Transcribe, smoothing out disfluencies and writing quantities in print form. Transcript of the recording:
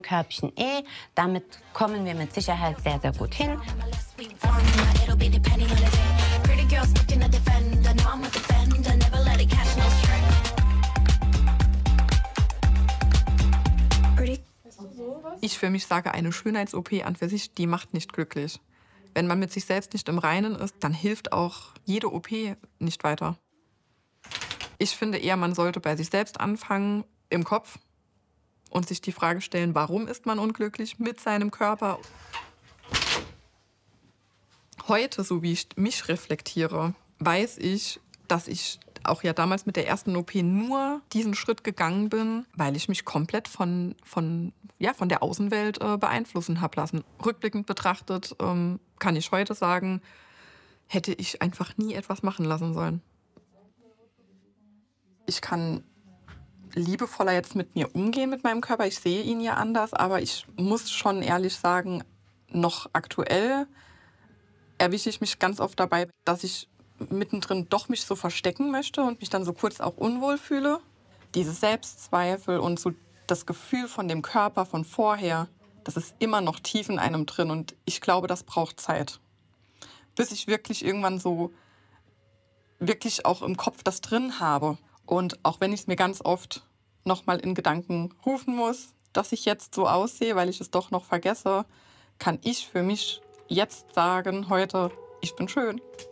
Körbchen E. Damit kommen wir mit Sicherheit sehr, sehr gut hin. Ich für mich sage, eine Schönheits-OP an für sich, die macht nicht glücklich. Wenn man mit sich selbst nicht im Reinen ist, dann hilft auch jede OP nicht weiter. Ich finde eher, man sollte bei sich selbst anfangen, im Kopf, und sich die Frage stellen, warum ist man unglücklich mit seinem Körper? Heute, so wie ich mich reflektiere, weiß ich, dass ich auch ja damals mit der ersten OP nur diesen Schritt gegangen bin, weil ich mich komplett von der Außenwelt beeinflussen habe lassen. Rückblickend betrachtet kann ich heute sagen, hätte ich einfach nie etwas machen lassen sollen. Ich kann liebevoller jetzt mit mir umgehen, mit meinem Körper. Ich sehe ihn ja anders, aber ich muss schon ehrlich sagen, noch aktuell erwische ich mich ganz oft dabei, dass ich mittendrin doch mich so verstecken möchte und mich dann so kurz auch unwohl fühle. Diese Selbstzweifel und so das Gefühl von dem Körper von vorher, das ist immer noch tief in einem drin und ich glaube, das braucht Zeit. Bis ich wirklich irgendwann so wirklich auch im Kopf das drin habe. Und auch wenn ich es mir ganz oft noch mal in Gedanken rufen muss, dass ich jetzt so aussehe, weil ich es doch noch vergesse, kann ich für mich jetzt sagen, heute, ich bin schön.